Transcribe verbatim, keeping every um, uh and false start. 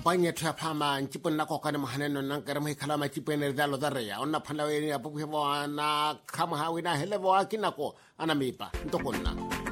kampanya tu pama ncipun na kokane mahanen nan karam he khala ma chipene dalo darya onna phala we ni apu he na kama hawi na hele wa kinako anamipa ntokonna